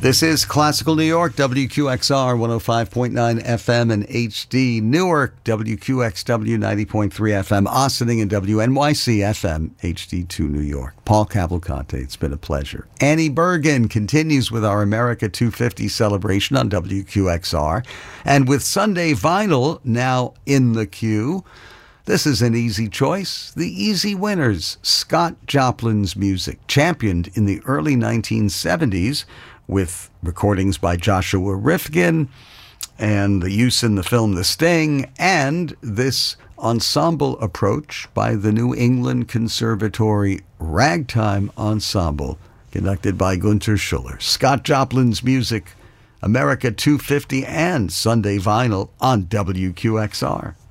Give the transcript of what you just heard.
This is Classical New York, WQXR 105.9 FM and HD. Newark, WQXW 90.3 FM. Ossining and WNYC FM, HD2 New York. Paul Cavalcante, it's been a pleasure. Annie Bergen continues with our America 250 celebration on WQXR. And with Sunday Vinyl now in the queue, this is an easy choice. The easy winners, Scott Joplin's music, championed in the early 1970s with recordings by Joshua Rifkin and the use in the film The Sting, and this ensemble approach by the New England Conservatory Ragtime Ensemble, conducted by Gunter Schuller. Scott Joplin's music, America 250 and Sunday Vinyl on WQXR.